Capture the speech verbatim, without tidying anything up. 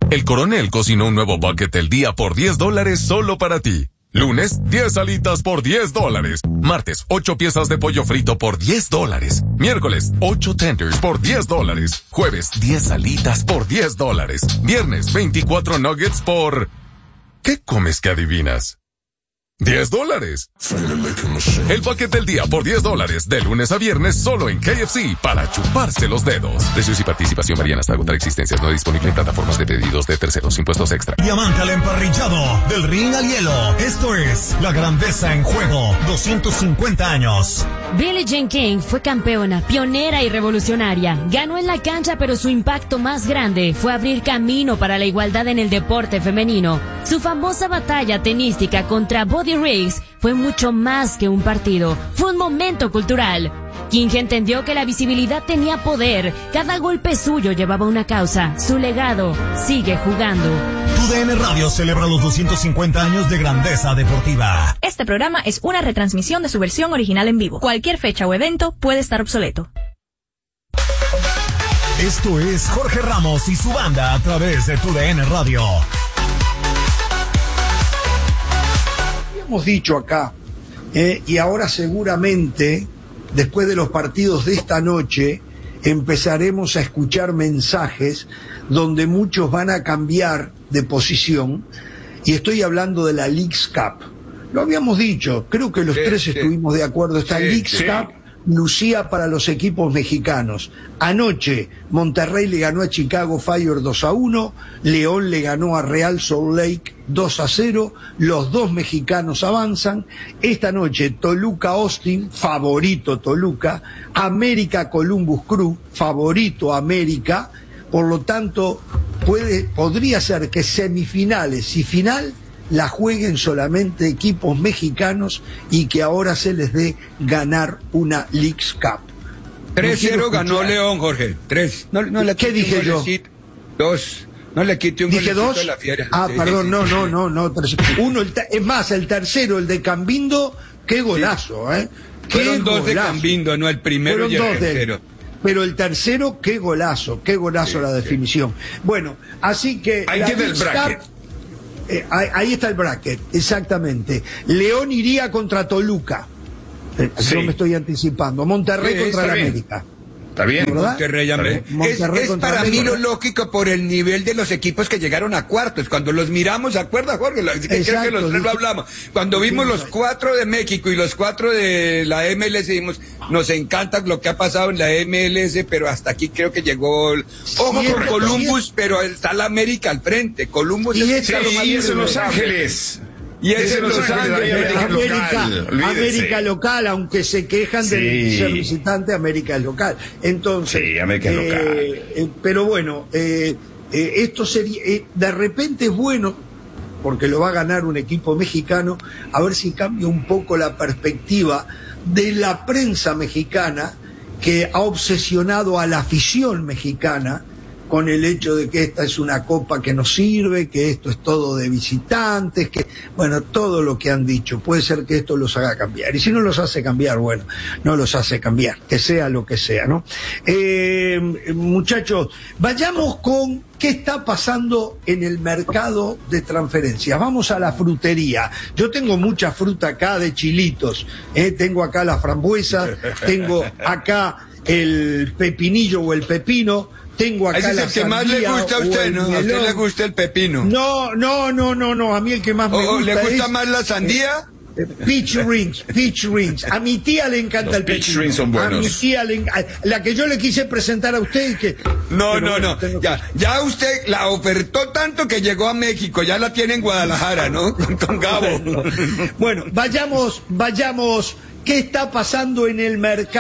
El Coronel cocinó un nuevo bucket del día por diez dólares solo para ti. Lunes, diez alitas por diez dólares. Martes, ocho piezas de pollo frito por diez dólares. Miércoles, ocho tenders por diez dólares. Jueves, diez alitas por diez dólares. Viernes, veinticuatro nuggets por... ¿Qué comes que adivinas? diez dólares. El paquete del día por diez dólares, de lunes a viernes, solo en K F C, para chuparse los dedos. Precios y participación varían hasta agotar existencias. No disponible en plataformas de pedidos de terceros. Impuestos extra. Diamante al emparrillado, del ring al hielo. Esto es La Grandeza en Juego, doscientos cincuenta años. Billie Jean King fue campeona, pionera y revolucionaria. Ganó en la cancha, pero su impacto más grande fue abrir camino para la igualdad en el deporte femenino. Su famosa batalla tenística contra Buddy Riggs fue mucho más que un partido, fue un momento cultural. King entendió que la visibilidad tenía poder, cada golpe suyo llevaba una causa, su legado sigue jugando. Tu D N Radio celebra los doscientos cincuenta años de grandeza deportiva. Este programa es una retransmisión de su versión original en vivo. Cualquier fecha o evento puede estar obsoleto. Esto es Jorge Ramos y su banda a través de Tu D N Radio. Hemos dicho acá, eh, y ahora seguramente, después de los partidos de esta noche, empezaremos a escuchar mensajes donde muchos van a cambiar de posición, y estoy hablando de la Leagues Cup. Lo habíamos dicho, creo que los sí, tres sí. estuvimos de acuerdo. Esta sí, Leagues sí. Cup lucía para los equipos mexicanos. Anoche Monterrey le ganó a Chicago Fire dos a uno, León le ganó a Real Salt Lake dos a cero, los dos mexicanos avanzan. Esta noche Toluca Austin, favorito Toluca, América Columbus Crew, favorito América, por lo tanto puede, podría ser que semifinales y final la jueguen solamente equipos mexicanos y que ahora se les dé ganar una Leagues Cup. tres cero ganó León, Jorge. tres. No, no le ¿Qué dije yo? Dos. No le quité un ¿Dije dos? A la fiera. Ah, sí, perdón, sí, no, sí. no, no, no. Uno, el es más, el tercero, el de Cambindo, qué golazo, sí. ¿eh? Qué Fueron dos golazo. de Cambindo, no el primero Fueron y el dos tercero. De... Pero el tercero, qué golazo, qué golazo sí, la definición. Sí. Bueno, así que... Ahí tiene el bracket. Cup, eh, ahí, ahí está el bracket, exactamente. León iría contra Toluca. Eh, sí. Yo me estoy anticipando. Monterrey sí, contra el América. Está bien, ¿verdad? Monterrey, hombre. Es, es para mí lo lógico por el nivel de los equipos que llegaron a cuartos. Cuando los miramos, ¿se acuerda, Jorge? Exacto, creo que los tres lo hablamos. Cuando vimos los cuatro de México y los cuatro de la M L S, dijimos, nos encanta lo que ha pasado en la M L S, pero hasta aquí creo que llegó... El... Ojo con Columbus, pero está la América al frente. Columbus y es, es, sí, es en Los Ángeles. Y es en Los Ángeles, América, América, local, América local, aunque se quejan sí. de ser visitante, América es local. Entonces, sí, América es eh, local. Eh, pero bueno, eh, eh, esto sería, eh, de repente es bueno, porque lo va a ganar un equipo mexicano, a ver si cambia un poco la perspectiva de la prensa mexicana, que ha obsesionado a la afición mexicana con el hecho de que esta es una copa que no sirve, que esto es todo de visitantes, que, bueno, todo lo que han dicho, puede ser que esto los haga cambiar, y si no los hace cambiar, bueno, no los hace cambiar, que sea lo que sea, ¿no? Eh, muchachos, vayamos con qué está pasando en el mercado de transferencias. Vamos a la frutería. Yo tengo mucha fruta acá de chilitos, ¿eh? Tengo acá la frambuesa, tengo acá el pepinillo o el pepino, tengo acá ese la es el que más le gusta a usted, ¿no? A usted le gusta el pepino. No, no, no, no, no. A mí el que más me o, gusta ¿Le gusta es, más la sandía? Eh, peach rings, peach rings. A mi tía le encanta Los el pepino. peach rings son buenos. A mi tía le la que yo le quise presentar a usted y que... No, no, bueno, no. tengo... Ya, ya usted la ofertó tanto que llegó a México. Ya la tiene en Guadalajara, ¿no? Con Gabo. Bueno, vayamos, vayamos. ¿Qué está pasando en el mercado?